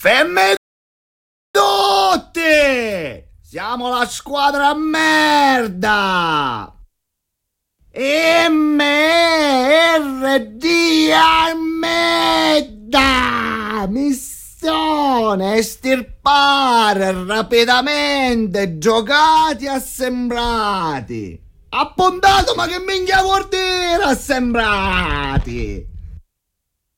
Femme tutti! Siamo la squadra a merda! MRD merda! Missione estirpare rapidamente giocati assembrati! Appuntato, ma che minchia vuol dire assembrati?